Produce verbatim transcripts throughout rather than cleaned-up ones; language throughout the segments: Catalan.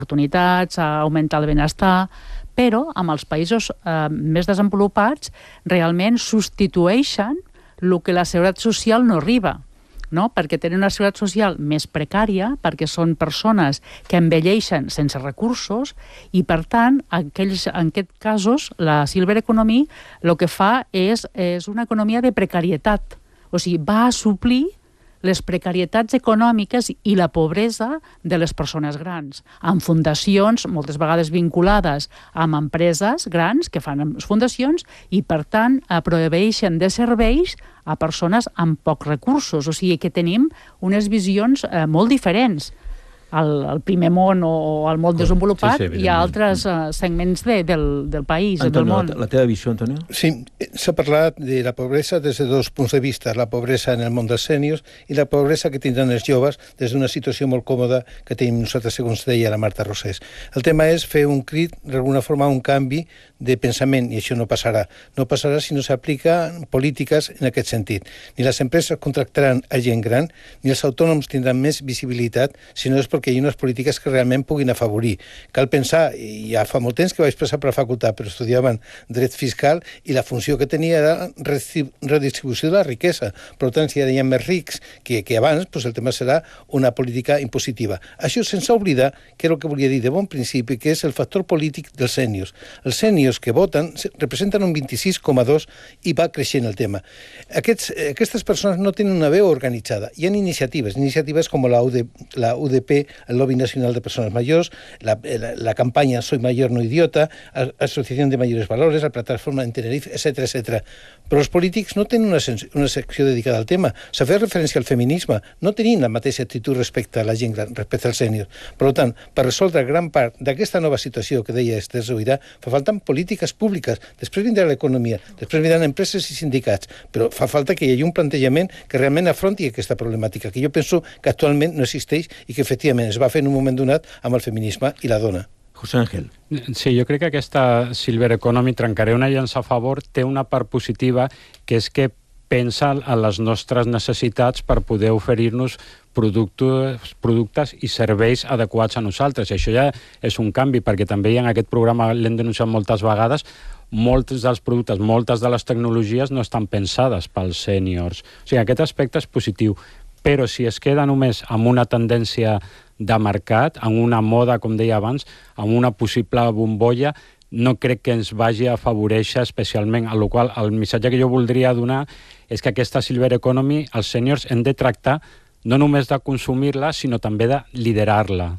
oportunitats, a augmentar el benestar, però amb els països eh, més desenvolupats realment substitueixen el que la seguretat social no arriba, no? Perquè tenen una seguretat social més precària, perquè són persones que envelleixen sense recursos i, per tant, aquells, en aquests casos, la Silver Economy el que fa és, és una economia de precarietat, o sigui, va a suplir les precarietats econòmiques i la pobresa de les persones grans, amb fundacions moltes vegades vinculades amb empreses grans que fan fundacions i, per tant, proveeixen de serveis a persones amb pocs recursos. O sigui que tenim unes visions eh, molt diferents. Al, al primer món o al món desenvolupat, sí, sí, hi ha altres uh, segments de, del, del país, Antonio, del món. La, la teva visió, Antonio? Sí, s'ha parlat de la pobresa des de dos punts de vista, la pobresa en el món dels sèniors i la pobresa que tindran els joves des d'una situació molt còmoda que tenim nosaltres, segons deia la Marta Rosés. El tema és fer un crit, d'alguna forma, un canvi de pensament, i això no passarà. No passarà si no s'aplica polítiques en aquest sentit. Ni les empreses contractaran a gent gran, ni els autònoms tindran més visibilitat, si no és perquè hi ha unes polítiques que realment puguin afavorir. Cal pensar, i ja fa molt temps que vaig passar per la facultat, però estudiaven dret fiscal i la funció que tenia era redistribució de la riquesa. Per tant, si hi ha més rics que, que abans, doncs el tema serà una política impositiva. Això sense oblidar, que és el que volia dir de bon principi, que és el factor polític dels sèniors. Els sèniors que voten representen un vint-i-sis coma dos i va creixent el tema. Aquests, aquestes persones no tenen una veu organitzada. Hi ha iniciatives, iniciatives com la, U D, la U D P, el Lobby Nacional de Personas Mayores, la, la, la campaña Soy Mayor No Idiota, Asociación de Mayores Valores, la plataforma en Tenerife, etcètera, etcètera. Però els polítics no tenen una, una secció dedicada al tema. S'ha fet referència al feminisme, no tenim la mateixa actitud respecte a la gent gran, respecte als sèniors. Per tant, per resoldre gran part d'aquesta nova situació que deia Esther Zuirà, fa falta polítiques públiques, després vindrà l'economia, després vindran empreses i sindicats, però fa falta que hi hagi un plantejament que realment afronti aquesta problemàtica, que jo penso que actualment no existeix i que efectivament es va fer en un moment donat amb el feminisme i la dona. José Ángel. Sí, jo crec que aquesta Silver Economy, trencaré una llança a favor, té una part positiva, que és que pensa en les nostres necessitats per poder oferir-nos productes, productes i serveis adequats a nosaltres. I això ja és un canvi, perquè també en aquest programa l'hem denunciat moltes vegades, molts dels productes, moltes de les tecnologies no estan pensades pels sèniors. O sigui, aquest aspecte és positiu, però si es queda només amb una tendència de mercat, en una moda, com deia abans, amb una possible bombolla, no crec que ens vagi a afavoréixer especialment, a la qual el missatge que jo voldria donar és que aquesta Silver Economy, els sèniors hem de tractar no només de consumir-la, sinó també de liderar-la.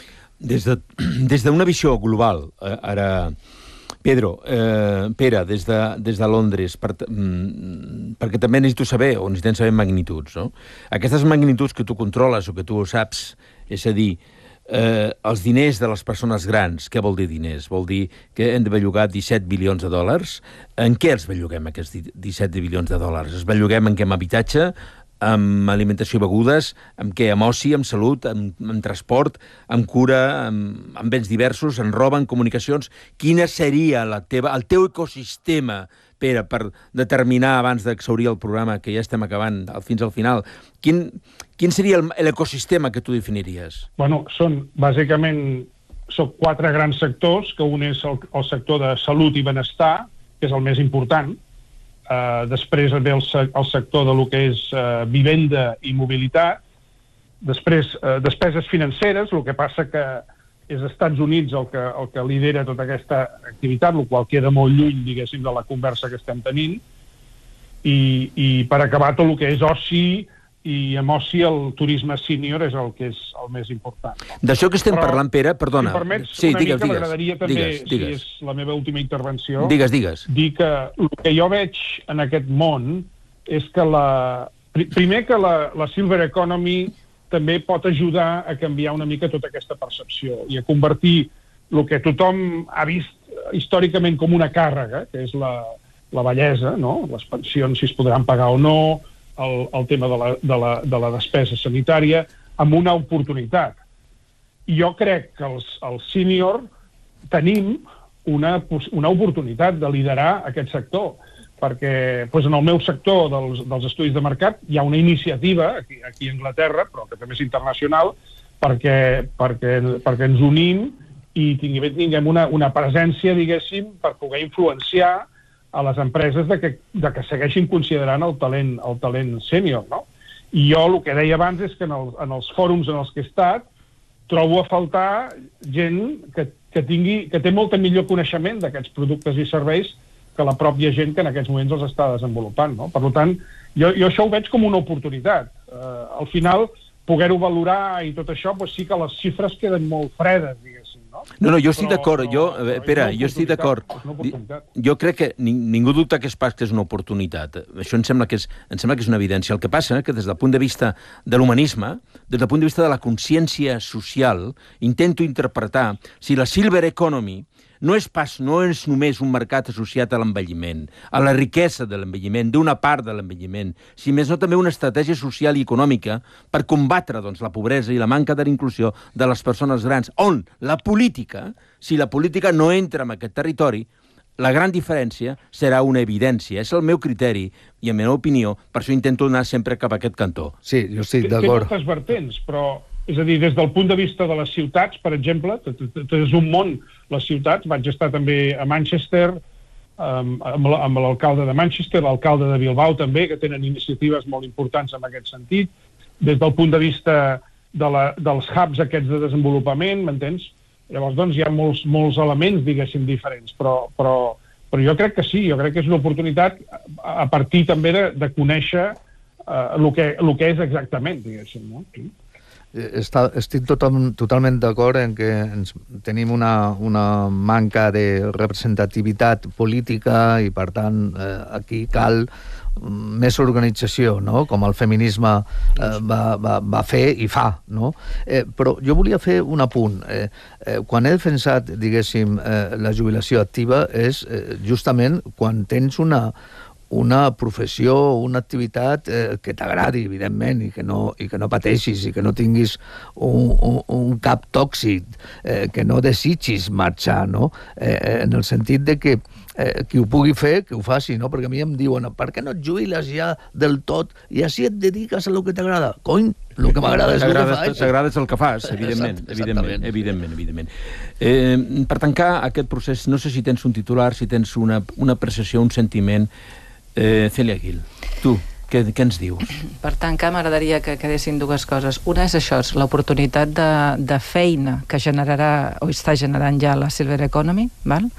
Des de, des d'una visió global, eh, ara... Pedro, eh, Pere, des de, des de Londres, per, mm, perquè també necessito saber, o necessitem saber magnituds, no? Aquestes magnituds que tu controles o que tu saps, és a dir, eh, els diners de les persones grans, què vol dir diners? Vol dir que hem de bellugar disset bilions de dòlars? En què els belluguem, aquests disset bilions de dòlars? Els belluguem en què? En habitatge, amb alimentació i begudes, amb què? Amb oci, amb salut, amb, amb transport, amb cura, amb, amb béns diversos, en roba, en comunicacions. Quina seria la teva, el teu ecosistema, Pere, per determinar, abans d'exhaurir el programa, que ja estem acabant fins al final, quin, quin seria l'ecosistema que tu definiries? Bueno, són, bàsicament, són quatre grans sectors, que un és el, el sector de salut i benestar, que és el més important. Uh, després ve el, el sector de lo que és uh, vivenda i mobilitat, després uh, despeses financeres, el que passa que és Estats Units el que, el que lidera tota aquesta activitat, el qual queda molt lluny, diguéssim, de la conversa que estem tenint, i, i per acabar tot el que és oci, i amb oci el turisme sènior és el que és el més important. D'això que estem Però, parlant, Pere, perdona. Si permets, sí, una digues, mica digues, m'agradaria també, digues, digues. si és la meva última intervenció, digues, digues. dir que el que jo veig en aquest món és que la... Primer que la, la Silver Economy també pot ajudar a canviar una mica tota aquesta percepció i a convertir el que tothom ha vist històricament com una càrrega, que és la, la bellesa, no? Les pensions, si es podran pagar o no, El, el tema de la, de, la, de la despesa sanitària, amb una oportunitat. I jo crec que els, els sènior tenim una, una oportunitat de liderar aquest sector, perquè doncs, en el meu sector dels, dels estudis de mercat hi ha una iniciativa, aquí, aquí a Anglaterra, però que també és internacional, perquè, perquè, perquè ens unim i tinguem, tinguem una, una presència, diguéssim, per poder influenciar a les empreses de que, de que segueixin considerant el talent, el talent sènior, no? I jo el que deia abans és que en, el, en els fòrums en els que he estat trobo a faltar gent que, que, tingui, que té molta millor coneixement d'aquests productes i serveis que la pròpia gent que en aquests moments els està desenvolupant, no? Per tant, jo, jo això ho veig com una oportunitat. Uh, al final, poder-ho valorar i tot això, doncs sí que les xifres queden molt fredes, diguéssim, no? No, no, jo estic d'acord, jo, Pere, jo estic d'acord. Jo crec que ningú dubta que és pas que és una oportunitat. Això em sembla que és, em sembla que és una evidència. El que passa és que des del punt de vista de l'humanisme, des del punt de vista de la consciència social, intento interpretar si la Silver Economy no és pas, no és només un mercat associat a l'envelliment, a la riquesa de l'envelliment, d'una part de l'envelliment, si més no també una estratègia social i econòmica per combatre doncs, la pobresa i la manca de l'inclusió de les persones grans, on la política, si la política no entra en aquest territori, la gran diferència serà una evidència. És el meu criteri i, en la meva opinió, per això intento anar sempre cap a aquest cantó. Sí, jo estic d'acord. Té moltes vertents, però... És a dir, des del punt de vista de les ciutats, per exemple, és un món, les ciutats. Vaig estar també a Manchester, amb l'alcalde de Manchester, l'alcalde de Bilbao també, que tenen iniciatives molt importants en aquest sentit. Des del punt de vista de la, dels hubs aquests de desenvolupament, m'entens? Llavors, doncs, hi ha molts, molts elements, diguéssim, diferents, però, però, però jo crec que sí, jo crec que és una oportunitat a partir també de, de conèixer uh, el, que, el que és exactament, diguéssim, no? Sí. Està, estic total, totalment d'acord en que ens, tenim una, una manca de representativitat política i, per tant, eh, aquí cal més organització, no? Com el feminisme eh, va, va, va fer i fa, no? Eh, però jo volia fer un apunt. Eh, eh, quan he defensat, diguéssim, eh, la jubilació activa és eh, justament quan tens una una professió, una activitat eh, que t'agradi, evidentment, i que, no, i que no pateixis, i que no tinguis un, un, un cap tòxic, eh, que no desitgis marxar, no? Eh, en el sentit de que eh, qui ho pugui fer, que ho faci, no? Perquè a mi em diuen, per què no et jubiles ja del tot i així et dediques a lo que t'agrada? Cony, el que m'agrada és el que faig. T'agrada és el que fas, evidentment. evidentment, evidentment, evidentment. Eh, per tancar aquest procés, no sé si tens un titular, si tens una, una apreciació, un sentiment. Eh, Cèlia Gil, tu, què, què ens dius? Per tancar, m'agradaria que quedessin dues coses. Una és això, és l'oportunitat de, de feina que generarà, o està generant ja la Silver Economy, val?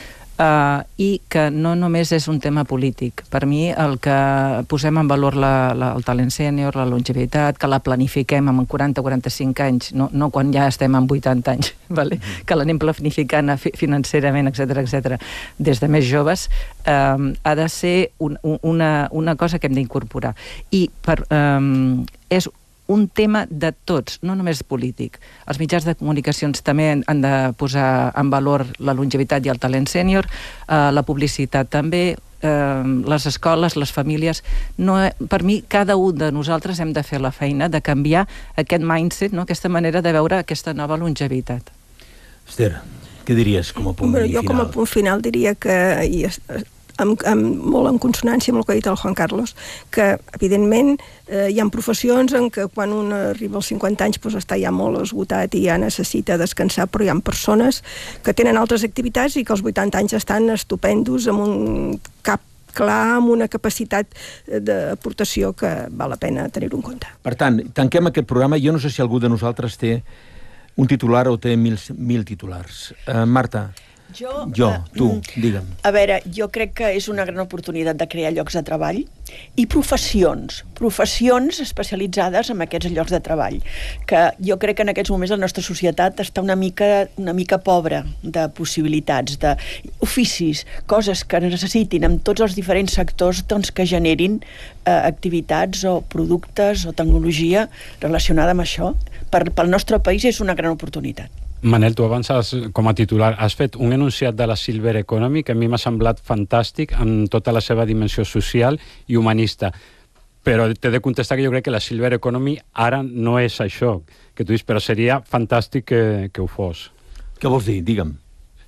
Uh, i que no només és un tema polític. Per mi el que posem en valor la, la, el talent sènior, la longevitat, que la planifiquem amb quaranta a quaranta-cinc anys, no, no quan ja estem amb vuitanta anys, vale? Mm. Que l'anem planificant financerament, etcètera, etcètera, des de més joves, um, ha de ser un, una, una cosa que hem d'incorporar. I per, um, és un tema de tots, no només polític. Els mitjans de comunicacions també han de posar en valor la longevitat i el talent sènior, eh, la publicitat també, eh, les escoles, les famílies. No, per mi, cada un de nosaltres hem de fer la feina de canviar aquest mindset, no? Aquesta manera de veure aquesta nova longevitat. Esther, què diries com a punt bueno, final? Jo com a punt final diria que hi és, amb, amb, molt en consonància amb el que ha dit el Juan Carlos, que evidentment eh, hi ha professions en què quan un arriba als cinquanta anys doncs, està ja molt esgotat i ja necessita descansar, però hi ha persones que tenen altres activitats i que als vuitanta anys estan estupendos amb un cap clar, amb una capacitat d'aportació que val la pena tenir-ho en compte. Per tant, tanquem aquest programa. Jo no sé si algú de nosaltres té un titular o té mil, mil titulars. Uh, Marta, Jo, jo uh, tu, digue'm. A veure, jo crec que és una gran oportunitat de crear llocs de treball i professions, professions especialitzades en aquests llocs de treball, que jo crec que en aquests moments la nostra societat està una mica, una mica pobra de possibilitats, d'oficis, coses que necessitin en tots els diferents sectors doncs, que generin eh, activitats o productes o tecnologia relacionada amb això. Per, pel nostre país és una gran oportunitat. Manel, tu abans has, com a titular has fet un enunciat de la Silver Economy que a mi m'ha semblat fantàstic en tota la seva dimensió social i humanista, però t'he de contestar que jo crec que la Silver Economy ara no és això que tu dius, però seria fantàstic que, que ho fos. Què vols dir? Digue'm.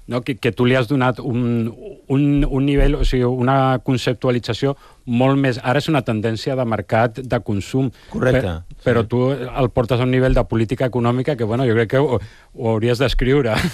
no? que, que tu li has donat un, un, un nivell, o sigui, una conceptualització molt més... Ara és una tendència de mercat de consum. Correcte. Per, però tu el portes a un nivell de política econòmica que, bueno, jo crec que ho, ho hauries d'escriure.